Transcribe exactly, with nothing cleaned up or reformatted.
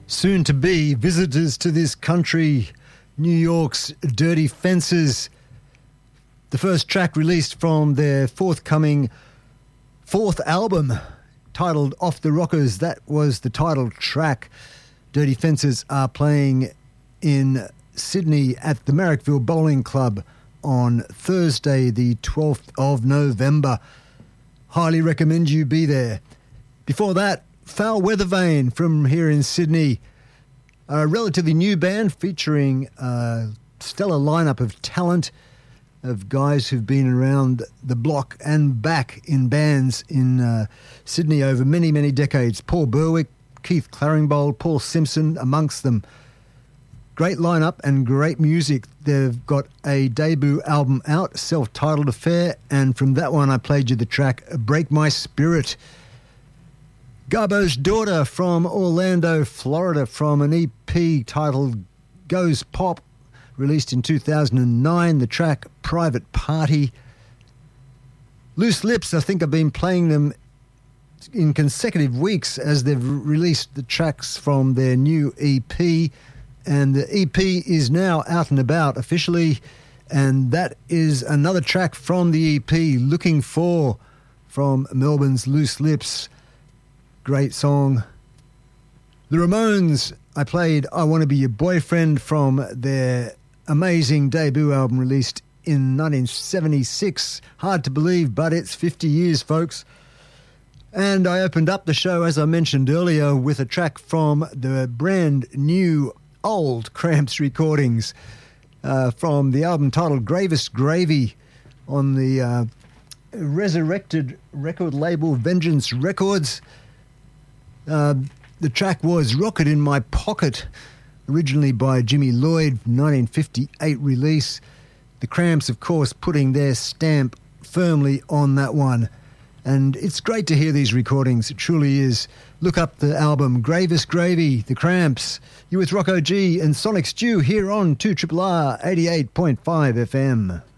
Soon to be visitors to this country, New York's Dirty Fences. The first track released from their forthcoming fourth album, titled Off the Rockers. That was the title track. Dirty Fences are playing in Sydney at the Marrickville Bowling Club on Thursday, the twelfth of November. Highly recommend you be there. Before that, Foul Weather Vane from here in Sydney. A relatively new band featuring a stellar lineup of talent, of guys who've been around the block and back in bands in uh, Sydney over many, many decades. Paul Berwick, Keith Claringbold, Paul Simpson amongst them. Great lineup and great music. They've got a debut album out, self-titled Affair, and from that one I played you the track Break My Spirit. Garbo's Daughter from Orlando, Florida, from an E P titled Goes Pop, released in two thousand nine, the track Private Party. Loose Lips, I think I've been playing them in consecutive weeks as they've released the tracks from their new E P, and the E P is now out and about officially, and that is another track from the E P, Looking For, from Melbourne's Loose Lips. Great song. The Ramones, I played I Want to Be Your Boyfriend from their amazing debut album released in nineteen seventy-six. Hard to believe, but it's fifty years, folks. And I opened up the show, as I mentioned earlier, with a track from the brand new old Cramps recordings uh, from the album titled Gravest Gravy on the uh, resurrected record label Vengeance Records. Uh, the track was Rocket in My Pocket, originally by Jimmy Lloyd, nineteen fifty-eight release. The Cramps, of course, putting their stamp firmly on that one. And it's great to hear these recordings, it truly is. Look up the album Gravest Gravy, The Cramps. You with Rocco G and Sonic Stew here on two R R R eighty-eight point five F M.